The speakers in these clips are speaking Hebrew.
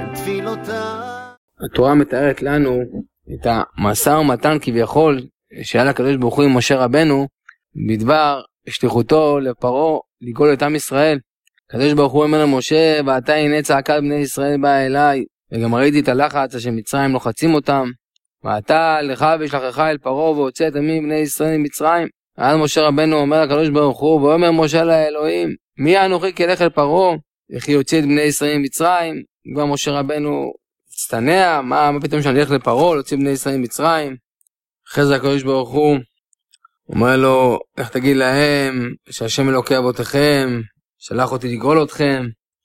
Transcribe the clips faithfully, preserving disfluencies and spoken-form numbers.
תפילותיי. התורה מתארת לנו את המשא ומתן כביכול שהיה לקדוש ברוך הוא עם משה רבנו בדבר שליחותו לפרעה לגאול את עם ישראל. הקדוש ברוך הוא אומר למשה, ואתה הנה צעקת בני ישראל באה אליי, וגם ראיתי את הלחץ אשר מצרים לוחצים אותם, ואתה לך ושלחך אל פרעה והוצאת מבני ישראל ממצרים. אז משה רבנו אומר לקדוש ברוך הוא, ואומר משה לאלוהים, מי אנוכי כי אלך אל פרעה וכי יוציא את בני ישראל ממצרים? כבר משה רבנו הצטנע, מה, מה פתאום שאני אלך לפרעה להוציא בני ישראל ממצרים? אחרי זה הקדוש ברוך הוא אומר לו, איך תגיד להם שהשם אלוקי אבותיכם שלח אותי לגאול אתכם?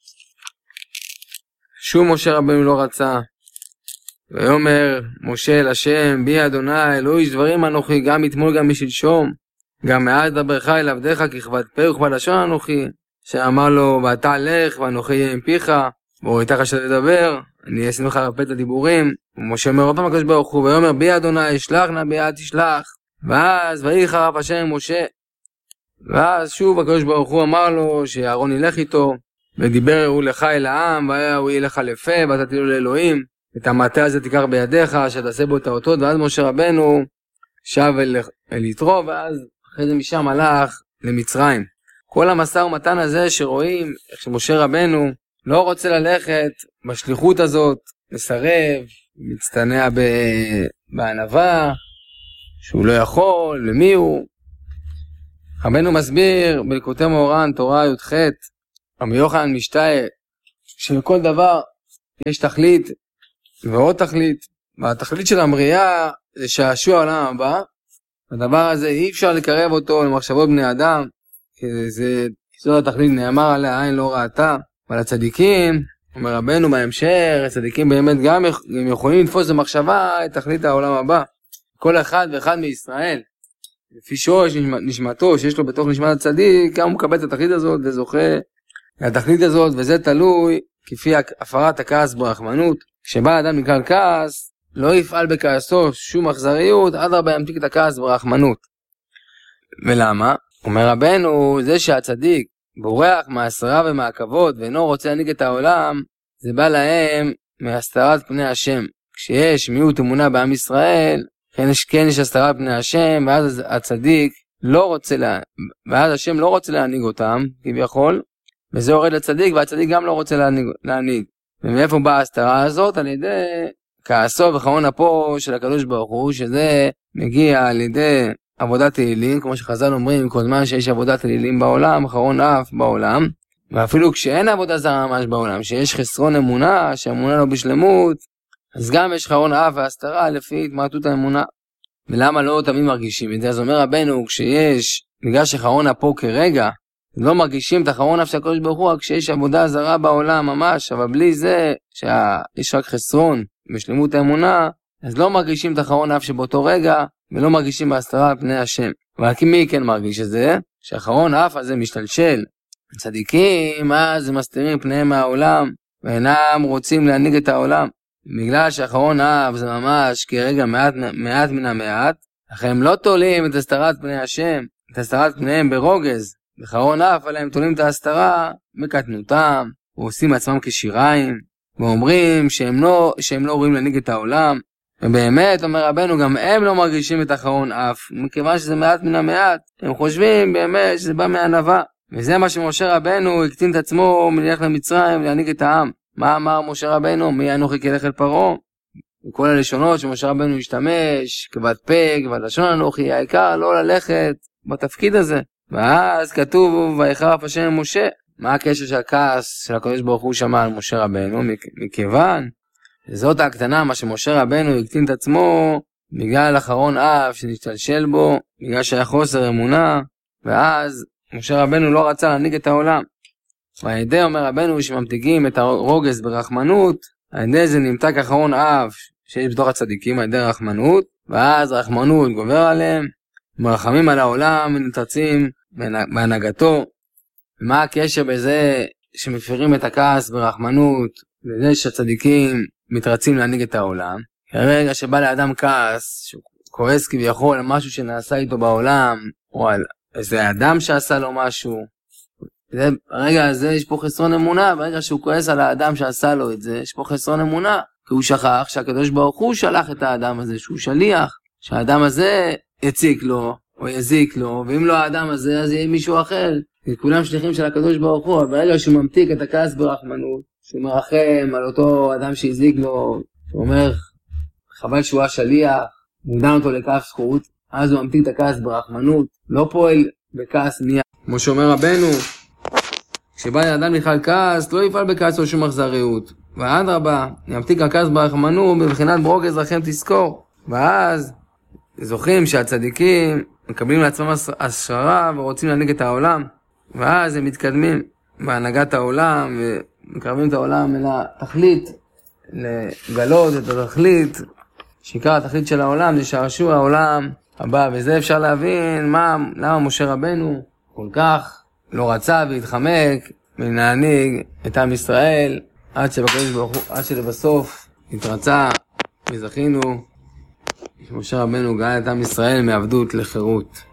שוב משה רבנו לא רצה, ויאמר משה אל השם, בי אדוני אלוהי איש דברים אנוכי, גם אתמול גם משלשום, גם מאז דברך אל עבדיך ככבד פה וכבד לשון אנוכי. שאמר לו, ואתה לך ואנוכי יהיה עם פיך, והוריתך אשר תדבר, אני אשים לך רפא את הדיבורים. ומשה אומר עוד פעם הקדוש ברוך הוא, ויאמר בי אדוני שלח נא בי אל תשלח. ואז ויהי חרף השם משה. ואז שוב הקדוש ברוך הוא אמר לו שאהרון ילך איתו, ודיבר הוא לך אל העם, והוא יהיה לך לפה, ואתה תהיה לאלוהים, את המטה הזה תיקח בידיך, שתעשה בו את האותות. ואז משה רבנו שב אל, אל יתרו, ואז אחרי זה משם הלך למצרים. כל המשא ומתן הזה שרואים, איך שמשה רבנו לא רוצה ללכת בשליחות הזאת, מסרב, מצטנע בענווה, שהוא לא יכול, למי הוא? רבנו מסביר בליקוטי מאורן, תורה י"ח, רבי יוחנן משתאה, שלכל דבר יש תכלית ועוד תכלית, והתכלית של המריאה זה שעשוע העולם הבא. הדבר הזה אי אפשר לקרב אותו למחשבות בני אדם, כי זה, זאת התכלית, נאמר עליה עין לא ראתה. אבל הצדיקים, אומר רבנו בהמשך, הצדיקים באמת גם הם יכולים לתפוס במחשבה את תכלית העולם הבא. כל אחד ואחד מישראל, לפי שורש נשמתו שיש לו בתוך נשמת הצדיק, גם הוא מקבל את התכלית הזאת וזוכה לתכלית הזאת, וזה תלוי כפי הפרת הכעס ברחמנות. כשבא אדם נקרא כעס, לא יפעל בכעסו שום אכזריות, עד רבה ימתיק את הכעס ברחמנות. ולמה? אומר רבנו, זה שהצדיק בורח מההסתרה ומהכבוד ואינו רוצה להנהיג את העולם, זה בא להם מהסתרת פני השם. כשיש מיעוט אמונה בעם ישראל, כן יש, כן יש הסתרת פני השם, ואז הצדיק לא רוצה לה... ואז השם לא רוצה להנהיג אותם כביכול, וזה יורד לצדיק, והצדיק גם לא רוצה להנהיג, להנהיג. ומאיפה באה ההסתרה הזאת? על ידי כעסו וחרון אפו של הקדוש ברוך הוא, שזה מגיע על ידי עבודת תהילים, כמו שחז"ל אומרים, כל זמן שיש עבודת תהילים בעולם, חרון אף בעולם, ואפילו כשאין עבודה זרה ממש בעולם, שיש חסרון אמונה, שהאמונה לא בשלמות, אז גם יש חרון אף והסתרה לפי התמעטות האמונה. ולמה לא תמיד מרגישים את זה? אז אומר רבנו, כשיש, בגלל שחרון אפו כרגע, לא מרגישים את החרון אף של הקדוש ברוך הוא, כשיש עבודה זרה בעולם ממש, אבל בלי זה, שיש רק חסרון בשלמות האמונה, אז לא מרגישים את החרון אף שבאותו רגע, ולא מרגישים בהסתרה על פני השם. אבל מי כן מרגיש את זה? שהחרון אף הזה משתלשל. הצדיקים, אז הם מסתירים פניהם מהעולם, ואינם רוצים להנהיג את העולם. בגלל שהחרון אף זה ממש כרגע מעט, מעט מן המעט, אך הם לא תולים את הסתרת פני השם, את הסתרת פניהם ברוגז. בחרון אף עליהם תולים את ההסתרה מקטנותם, ועושים עצמם כשיריים, ואומרים שהם לא, שהם לא רואים להנהיג את העולם. ובאמת, אומר רבנו, גם הם לא מרגישים את החרון אף, מכיוון שזה מעט מן המעט, הם חושבים באמת שזה בא מהענווה. וזה מה שמשה רבנו הקטין את עצמו מלך למצרים ולהנהיג את העם. מה אמר משה רבנו? מי אנוכי כי אלך אל פרעה? וכל הלשונות שמשה רבנו השתמש, כבד פה, כבד לשון אנוכי, העיקר לא ללכת בתפקיד הזה. ואז כתוב, ויחרף השם משה. מה הקשר של הכעס של הקדוש ברוך הוא שמע על משה רבנו? מכיוון זאת הקטנה, מה שמשה רבנו הקטין את עצמו בגלל החרון אף שנשתלשל בו, בגלל שהיה חוסר אמונה, ואז משה רבנו לא רצה להנהיג את העולם. והידי אומר רבנו שממתיקים את הרוגז ברחמנות, הידי זה נמתק החרון אף שיש בתוך הצדיקים, הידי רחמנות, ואז רחמנות גובר עליהם, מרחמים על העולם ונתרצים בהנהגתו. מה הקשר בזה שמפירים את הכעס ברחמנות, לזה שהצדיקים מתרצים להנהיג את העולם? הרגע שבא לאדם כעס, שהוא כועס כביכול על משהו שנעשה איתו בעולם, או על איזה אדם שעשה לו משהו, ברגע הזה יש פה חסרון אמונה, ברגע שהוא כועס על האדם שעשה לו את זה, יש פה חסרון אמונה, כי הוא שכח שהקדוש ברוך הוא שלח את האדם הזה, שהוא שליח, שהאדם הזה יציק לו, או יזיק לו, ואם לא האדם הזה, אז יהיה מישהו אחר. כי כולם שליחים של הקדוש ברוך הוא, אבל ברגע שהוא ממתיק את הכעס ברחמנות, שהוא מרחם על אותו אדם שהזיק לו, הוא אומר, חבל שהוא השליח, מודע אותו לכף זכות, אז הוא ממתיק את הכעס ברחמנות, לא פועל בכעס מיד. כמו שאומר רבנו, כשבא לאדם בכלל כעס, לא יפעל בכעס או שום אכזריות. ואדרבה, ימתיק הכעס ברחמנות, בבחינת ברוק אזרחים תזכור. ואז זוכרים שהצדיקים מקבלים לעצמם השראה ורוצים להנהיג את העולם. ואז הם מתקדמים בהנהגת העולם ומקרבים את העולם אל התכלית, לגלות את התכלית, שעיקר התכלית של העולם זה שעשוע העולם הבא. וזה אפשר להבין מה, למה משה רבנו כל כך לא רצה והתחמק מלהנהיג את עם ישראל עד שבקדוש ברוך הוא, עד שלבסוף התרצה וזכינו שמשה רבנו גאל את עם ישראל מעבדות לחירות.